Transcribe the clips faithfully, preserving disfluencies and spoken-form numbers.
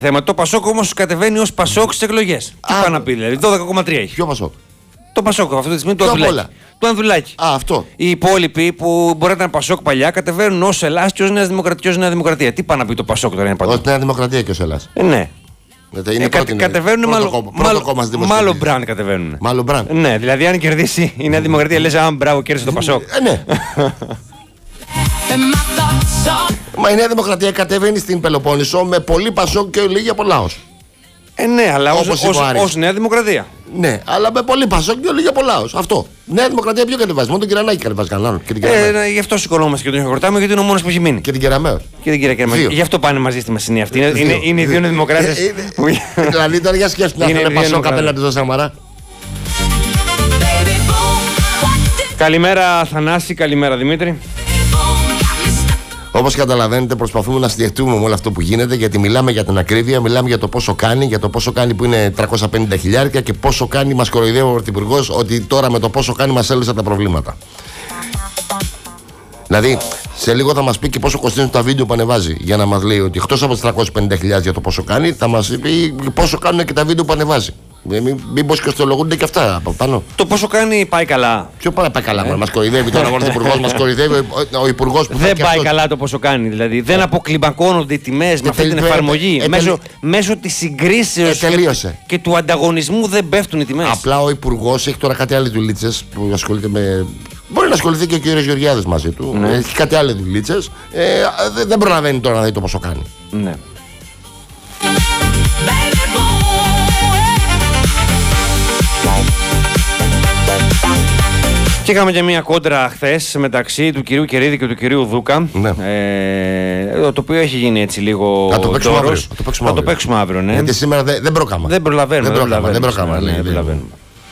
θέμα. Το Πασόκ όμως κατεβαίνει ως Πασόκ στις εκλογές. Τι πάει να πει, δηλαδή δώδεκα κόμμα τρία έχει. Ποιο Πασόκ? Το Πασόκ αυτή τη στιγμή του Ανδρουλάκη. Του Ανδρουλάκη. Α, αυτό. Οι υπόλοιποι που μπορεί να ήταν Πασόκ παλιά κατεβαίνουν ως Ελλάς και ως Νέα Δημοκρατία. Ως Νέα Δημοκρατία. Τι πάει να πει το Πασόκ τώρα είναι παντού? Ως Νέα Δημοκρατία και ως Ελλάς. Ε, ναι. Είναι ε, κα, κατεβαίνουν μάλλον μπραντ κατεβαίνουν. Μάλλον μπραντ. Ναι, δηλαδή αν κερδίσει η Νέα Δημοκρατία λες α, μπράβο, κέρδισε το Πασόκ. Ε, ναι. Μα η Νέα Δημοκρατία κατεβαίνει στην Πελοπόννησο με πολύ Πασόκ και λίγη από λαός. Ε, ναι, αλλά ως, ως, ως Νέα Δημοκρατία. Ναι, αλλά με πολύ Πασόκ και λίγη από λαός. Αυτό. Νέα Δημοκρατία ποιο κατεβάζει? Μόνο τον Κυρανάκη κατεβάζει κανέναν. Ε, ναι, γι' αυτό σηκωνόμαστε και τον χορτάμε, γιατί είναι ο μόνος που έχει μείνει. Και την Κεραμαίο. Και την κυρία Κεραμαίο. Γι' αυτό πάνε μαζί στη Μεσσηνία αυτή. Είναι, είναι, είναι οι δύο δημοκράτες. Δηλαδή τώρα για σκέψου να θέλει Πασόκ απέναντι στο Σαμαρά. Καλημέρα Θανάση, καλημέρα Δημήτρη. Όπως καταλαβαίνετε, προσπαθούμε να σκεφτούμε με όλο αυτό που γίνεται, γιατί μιλάμε για την ακρίβεια, μιλάμε για το πόσο κάνει, για το πόσο κάνει που είναι τριακόσια πενήντα χιλιάρικα και πόσο κάνει μας κοροϊδεύει ο Πρωθυπουργός ότι τώρα με το πόσο κάνει μας έλυσε τα προβλήματα. Δηλαδή, σε λίγο θα μας πει και πόσο κοστίζουν τα βίντεο που ανεβάζει. Για να μας λέει ότι εκτός από τις τριακόσιες πενήντα χιλιάδες για το πόσο κάνει, θα μας πει πόσο κάνουν και τα βίντεο που ανεβάζει. Μήπως κοστολογούνται και αυτά από πάνω. Το πόσο κάνει πάει καλά. Ποιο πάει, πάει καλά, ε? Μας κοροϊδεύει τώρα ο Πρωθυπουργός, μας κοροϊδεύει ο Υπουργός που δεν πάει αυτός. Καλά το πόσο κάνει. Δηλαδή δεν αποκλιμακώνονται οι τιμές με αυτή την εφαρμογή. Ε, μέσω, ε, μέσω της συγκρίσεως ε, και, και του ανταγωνισμού δεν πέφτουν οι τιμές. Απλά ο Υπουργός έχει τώρα κάτι άλλες δουλίτσες που ασχολείται με. Μπορεί να ασχοληθεί και ο κύριος Γεωργιάδης μαζί του. Ναι. Έχει κάτι άλλες δουλίτσες. Ε, δεν, δεν προλαβαίνει τώρα να δει το πόσο κάνει. Ναι. Και είχαμε και μια κόντρα χθες μεταξύ του κυρίου Κερίδη και του κυρίου Δούκα. Ναι. Ε, το οποίο έχει γίνει έτσι λίγο. Θα το παίξουμε αύριο. Θα το παίξουμε αύριο, ναι. Γιατί σήμερα δεν, δεν προκάμε. Δεν προλαβαίνουμε. Δεν προκάμε. Δεν προκάμε. Ναι, ναι, προλαβαίνουμε.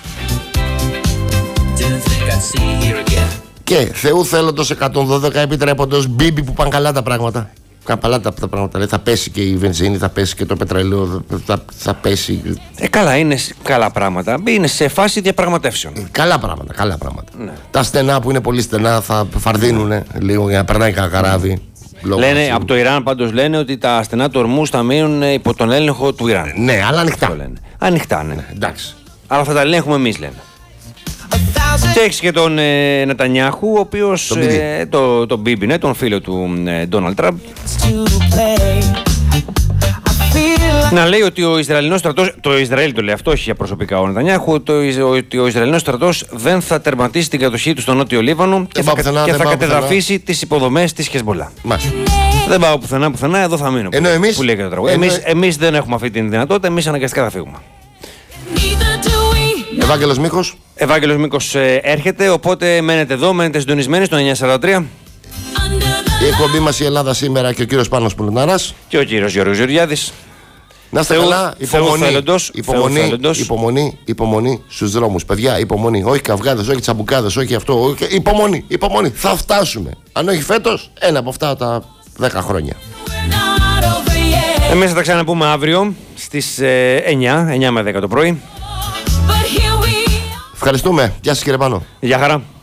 Και Θεού θέλοντος εκατόν δώδεκα επιτρέποντος μπίμπι που πάνε καλά τα πράγματα. Καλά τα, τα πράγματα. Λέει, θα πέσει και η βενζίνη, θα πέσει και το πετρέλαιο, θα, θα πέσει. Ε, καλά, είναι καλά πράγματα. Είναι σε φάση διαπραγματεύσεων. Ε, καλά πράγματα, καλά πράγματα. Ναι. Τα στενά που είναι πολύ στενά θα φαρδίνουν ναι. λίγο για να περνάει κανένα καράβι. Λένε, από το Ιράν πάντως λένε ότι τα στενά του ορμούς θα μείνουν υπό τον έλεγχο του Ιράν. Ναι, αλλά ανοιχτά. Ανοιχτά, ναι. ναι. Εντάξει. Αλλά θα τα ελέγχουμε εμείς, λένε. Και έχεις και τον ε, Νετανιάχου, ο οποίος. Τον ε, το, το Μπίμπι, ναι, τον φίλο του Ντόναλντ Τραμπ. Να λέει ότι ο Ισραηλινός στρατός. Το Ισραήλ το λέει αυτό, όχι για προσωπικά ο Νετανιάχου. Ότι ο Ισραηλινός στρατός δεν θα τερματίσει την κατοχή του στο Νότιο Λίβανο και θα, πουθενά, και θα κατεδαφίσει τις υποδομές της Χεσμολά. Δεν πάω πουθενά, πουθενά, εδώ θα μείνω. Ενώ εμείς, που λέει και το τραγούδι. Εμείς, εμείς δεν έχουμε αυτή τη δυνατότητα, εμείς αναγκαστικά θα φύγουμε. Ευάγγελος Μίκος. Ευάγγελος Μίκος ε, έρχεται, οπότε μένετε εδώ, μένετε συντονισμένοι στο εννιά σαράντα τρία. Η εκπομπή μας η Ελλάδα σήμερα και ο κύριος Πάνος Πουλουνάρας. Και ο κύριος Γιώργος Γεωργιάδης. Να είστε καλά, υπομονή, υπομονή, υπομονή, υπομονή στους δρόμους. Παιδιά, υπομονή, όχι καυγάδες, όχι τσαμπουκάδες, όχι αυτό, όχι, υπομονή, υπομονή. Θα φτάσουμε. Αν όχι φέτος, ένα από αυτά τα δέκα χρόνια. Εμείς θα τα ξαναπούμε αύριο στις ε, εννιά, εννιά με δέκα το πρωί. Ευχαριστούμε. Γεια σας κύριε Πάνο. Γεια χαρά.